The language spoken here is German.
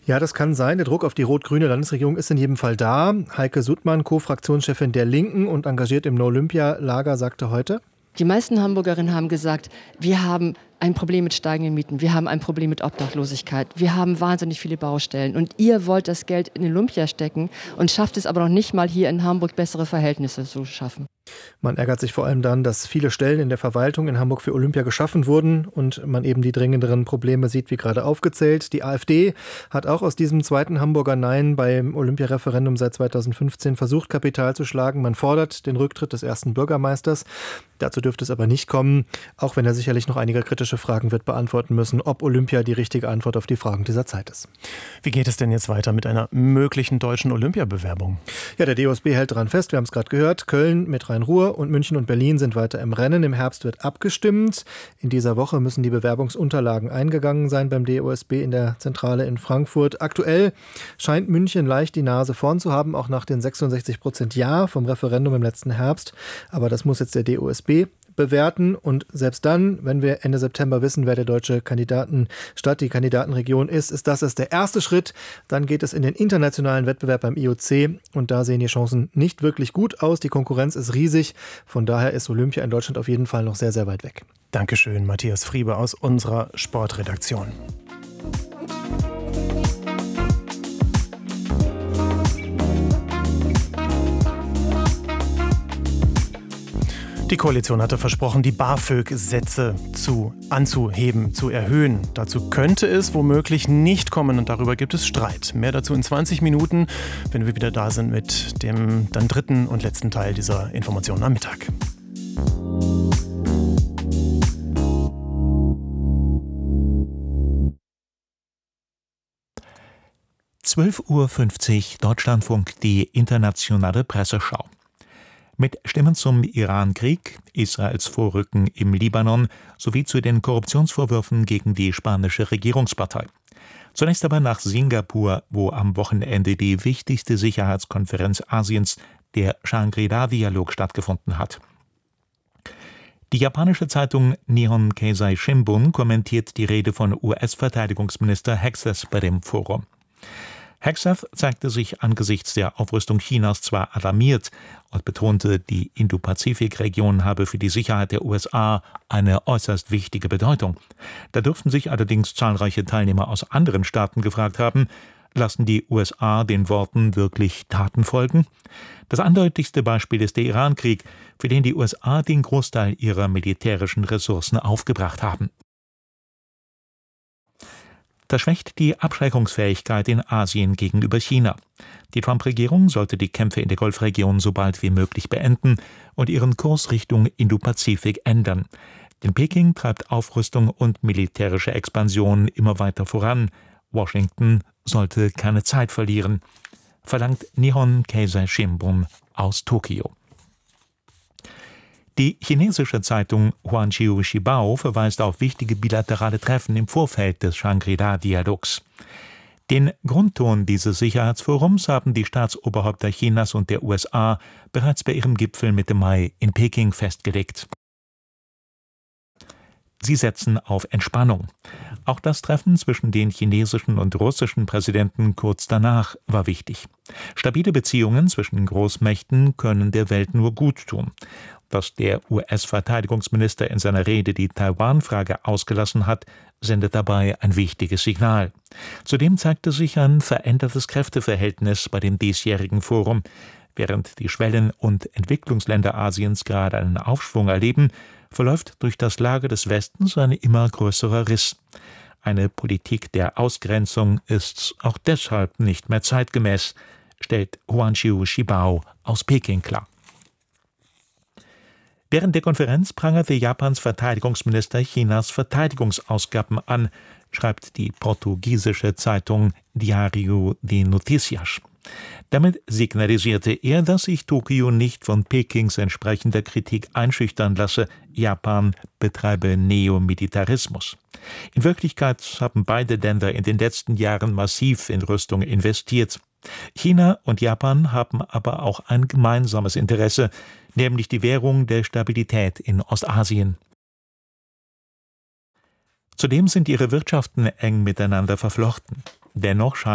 Ja, das kann sein. Der Druck auf die rot-grüne Landesregierung ist in jedem Fall da. Heike Suttmann, Co-Fraktionschefin der Linken und engagiert im No-Olympia-Lager, sagte heute: Die meisten Hamburgerinnen haben gesagt, wir haben ein Problem mit steigenden Mieten, wir haben ein Problem mit Obdachlosigkeit, wir haben wahnsinnig viele Baustellen und ihr wollt das Geld in Olympia stecken und schafft es aber noch nicht mal hier in Hamburg bessere Verhältnisse zu schaffen. Man ärgert sich vor allem dann, dass viele Stellen in der Verwaltung in Hamburg für Olympia geschaffen wurden und man eben die dringenderen Probleme sieht, wie gerade aufgezählt. Die AfD hat auch aus diesem zweiten Hamburger Nein beim Olympiareferendum seit 2015 versucht, Kapital zu schlagen. Man fordert den Rücktritt des ersten Bürgermeisters. Dazu dürfte es aber nicht kommen, auch wenn er sicherlich noch einige kritische Fragen wird beantworten müssen, ob Olympia die richtige Antwort auf die Fragen dieser Zeit ist. Wie geht es denn jetzt weiter mit einer möglichen deutschen Olympiabewerbung? Ja, der DOSB hält daran fest, wir haben es gerade gehört, Köln mit Rhein-Ruhr und München und Berlin sind weiter im Rennen. Im Herbst wird abgestimmt. In dieser Woche müssen die Bewerbungsunterlagen eingegangen sein beim DOSB in der Zentrale in Frankfurt. Aktuell scheint München leicht die Nase vorn zu haben, auch nach den 66% Ja vom Referendum im letzten Herbst. Aber das muss jetzt der DOSB bewerten und selbst dann, wenn wir Ende September wissen, wer der deutsche Kandidatenstadt, die Kandidatenregion ist das der erste Schritt. Dann geht es in den internationalen Wettbewerb beim IOC und da sehen die Chancen nicht wirklich gut aus. Die Konkurrenz ist riesig. Von daher ist Olympia in Deutschland auf jeden Fall noch sehr, sehr weit weg. Dankeschön, Matthias Friebe aus unserer Sportredaktion. Die Koalition hatte versprochen, die BAföG-Sätze anzuheben, zu erhöhen. Dazu könnte es womöglich nicht kommen und darüber gibt es Streit. Mehr dazu in 20 Minuten, wenn wir wieder da sind mit dem dann dritten und letzten Teil dieser Informationen am Mittag. (12:50 Uhr) Deutschlandfunk, die internationale Presseschau. Mit Stimmen zum Iran-Krieg, Israels Vorrücken im Libanon sowie zu den Korruptionsvorwürfen gegen die spanische Regierungspartei. Zunächst aber nach Singapur, wo am Wochenende die wichtigste Sicherheitskonferenz Asiens, der Shangri-La-Dialog, stattgefunden hat. Die japanische Zeitung Nihon Keizai Shimbun kommentiert die Rede von US-Verteidigungsminister Hegseth bei dem Forum. Hegseth zeigte sich angesichts der Aufrüstung Chinas zwar alarmiert und betonte, die Indo-Pazifik-Region habe für die Sicherheit der USA eine äußerst wichtige Bedeutung. Da dürften sich allerdings zahlreiche Teilnehmer aus anderen Staaten gefragt haben, lassen die USA den Worten wirklich Taten folgen? Das eindeutigste Beispiel ist der Iran-Krieg, für den die USA den Großteil ihrer militärischen Ressourcen aufgebracht haben. Das schwächt die Abschreckungsfähigkeit in Asien gegenüber China. Die Trump-Regierung sollte die Kämpfe in der Golfregion so bald wie möglich beenden und ihren Kurs Richtung Indo-Pazifik ändern. Denn Peking treibt Aufrüstung und militärische Expansion immer weiter voran. Washington sollte keine Zeit verlieren, verlangt Nihon Keizai Shimbun aus Tokio. Die chinesische Zeitung Huanqiu Shibao verweist auf wichtige bilaterale Treffen im Vorfeld des Shangri-La-Dialogs. Den Grundton dieses Sicherheitsforums haben die Staatsoberhäupter Chinas und der USA bereits bei ihrem Gipfel Mitte Mai in Peking festgelegt. Sie setzen auf Entspannung. Auch das Treffen zwischen den chinesischen und russischen Präsidenten kurz danach war wichtig. Stabile Beziehungen zwischen Großmächten können der Welt nur gut tun. Dass der US-Verteidigungsminister in seiner Rede die Taiwan-Frage ausgelassen hat, sendet dabei ein wichtiges Signal. Zudem zeigte sich ein verändertes Kräfteverhältnis bei dem diesjährigen Forum. Während die Schwellen- und Entwicklungsländer Asiens gerade einen Aufschwung erleben, verläuft durch das Lager des Westens ein immer größerer Riss. Eine Politik der Ausgrenzung ist auch deshalb nicht mehr zeitgemäß, stellt Huanqiu Shibao aus Peking klar. Während der Konferenz prangerte Japans Verteidigungsminister Chinas Verteidigungsausgaben an, schreibt die portugiesische Zeitung Diário de Notícias. Damit signalisierte er, dass sich Tokio nicht von Pekings entsprechender Kritik einschüchtern lasse, Japan betreibe Neomilitarismus. In Wirklichkeit haben beide Länder in den letzten Jahren massiv in Rüstung investiert. China und Japan haben aber auch ein gemeinsames Interesse, nämlich die Währung der Stabilität in Ostasien. Zudem sind ihre Wirtschaften eng miteinander verflochten. Dennoch scheint